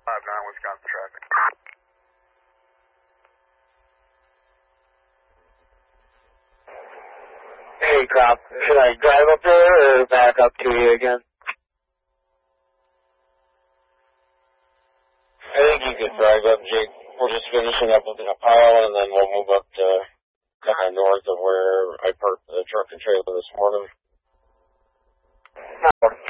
5-9 Wisconsin traffic. Hey, cop. Should I drive up there or back up to you again? I think you could drive up, Jake. We're just finishing up with a pile, and then we'll move up to kind of north of where I parked the truck and trailer this morning.